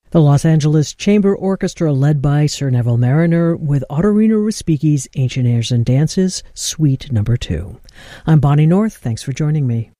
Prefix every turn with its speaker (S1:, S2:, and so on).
S1: The Los Angeles Chamber Orchestra, led by Sir Neville Marriner, with Ottorino Respighi's Ancient Airs and Dances, Suite No. 2. I'm Bonnie North. Thanks for joining me.